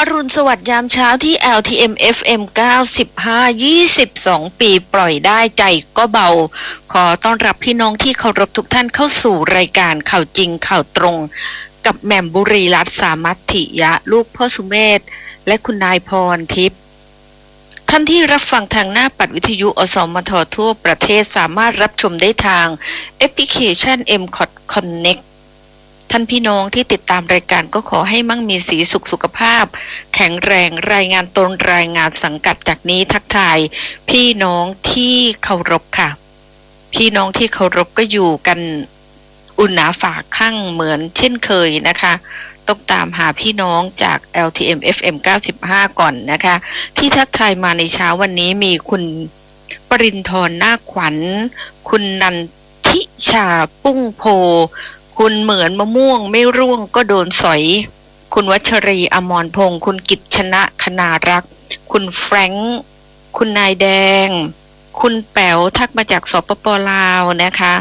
รุณสวัสดิ์ยามเช้าที่ LTM FM 95 22 ปีปล่อยได้ใจก็เบาขอต้อนรับพี่น้องที่เคารพทุกท่านเข้าสู่รายการข่าวจริงข่าวตรงกับแหม่มบุรีรัตน์สามัตถิยะลูกพ่อสุเมธและคุณนายพรทิพย์ท่านที่รับฟังทางหน้าปัดวิทยุอสมททั่วประเทศสามารถรับชมได้ทางแอปพลิเคชัน MCOT Connectท่านพี่น้องที่ติดตามรายการก็ขอให้มั่งมีสีสุขภาพแข็งแรงรายงานตนรายงานสังกัดจากนี้ทักทายพี่น้องที่เคารพค่ะพี่น้องที่เคารพก็อยู่กันอุ่นหนาฝาข้างเหมือนเช่นเคยนะคะต้องตามหาพี่น้องจาก LTM FM 95 ก่อนนะคะที่ทักทายมาในเช้าวันนี้มีคุณปรินทร์นาคขวัญคุณนันทิชาปุ้งโพคุณเหมือนมะม่วงไม่ร่วงก็โดนสอยคุณวัชรีอมรพงศ์คุณกิจชนะคณารักษ์คุณแฟรงค์คุณนายแดงคุณแป๋วทักมาจากสปป.ลาวนะคะ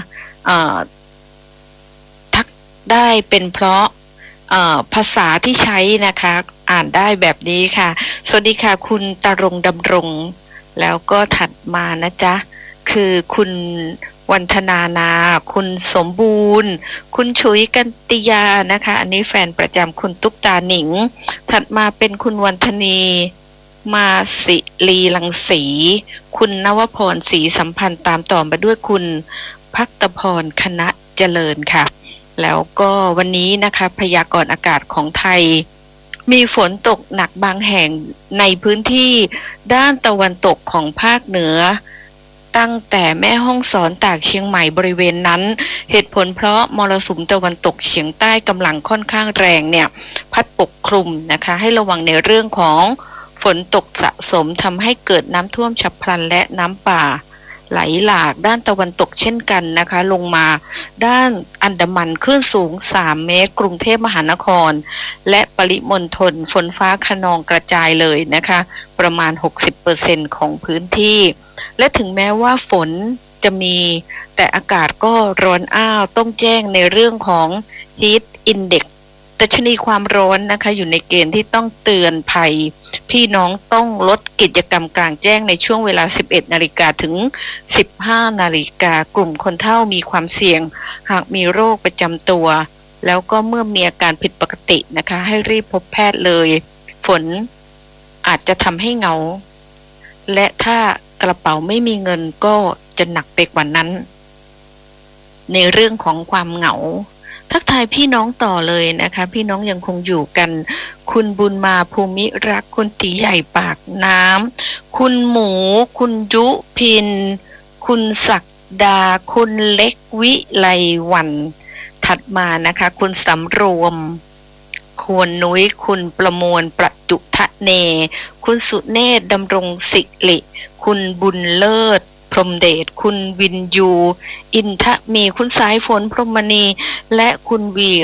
ทักได้เป็นเพราะภาษาที่ใช้นะคะอ่านได้แบบนี้ค่ะสวัสดีค่ะคุณตรงดำรงแล้วก็ถัดมานะจ๊ะคือคุณวันธนานาคุณสมบูรณ์คุณฉุยกันติยานะคะอันนี้แฟนประจำคุณตุ๊กตาหนิงถัดมาเป็นคุณวันธนีมาสิลีลังสีคุณนวพรศรีสัมพันธ์ตามต่อมาด้วยคุณภักตพรคณะเจริญค่ะแล้วก็วันนี้นะคะพยากรณ์อากาศของไทยมีฝนตกหนักบางแห่งในพื้นที่ด้านตะวันตกของภาคเหนือตั้งแต่แม่ฮ่องสอนตากเชียงใหม่บริเวณนั้นเหตุผลเพราะมรสุมตะวันตกเฉียงใต้กำลังค่อนข้างแรงเนี่ยพัดปกคลุมนะคะให้ระวังในเรื่องของฝนตกสะสมทำให้เกิดน้ำท่วมฉับพลันและน้ำป่าไหลหลากด้านตะวันตกเช่นกันนะคะลงมาด้านอันดามันคลื่นสูง3เมตรกรุงเทพมหานครและปริมณฑลฝนฟ้าคะนองกระจายเลยนะคะประมาณ 60% ของพื้นที่และถึงแม้ว่าฝนจะมีแต่อากาศก็ร้อนอ้าวต้องแจ้งในเรื่องของ Heat Index ดัชนีความร้อนนะคะอยู่ในเกณฑ์ที่ต้องเตือนภัยพี่น้องต้องลดกิจกรรมกลางแจ้งในช่วงเวลา 11 นาฬิกาถึง 15 นาฬิกากลุ่มคนเฒ่ามีความเสี่ยงหากมีโรคประจำตัวแล้วก็เมื่อมีอาการผิดปกตินะคะให้รีบพบแพทย์เลยฝนอาจจะทำให้เหงาและถ้ากระเป๋าไม่มีเงินก็จะหนักไปกว่านั้นในเรื่องของความเหงาทักทายพี่น้องต่อเลยนะคะพี่น้องยังคงอยู่กันคุณบุญมาภูมิรักคุณตีใหญ่ปากน้ำคุณหมูคุณยุพินคุณศักดาคุณเล็กวิไลวันถัดมานะคะคุณสำรวมควรนุ้ยคุณประมวลประจุทะเนคุณสุเนศดำรงศิริคุณบุญเลิศพรหมเดชคุณวินยูอินทะมีคุณสายฝนพรหมณีและคุณวี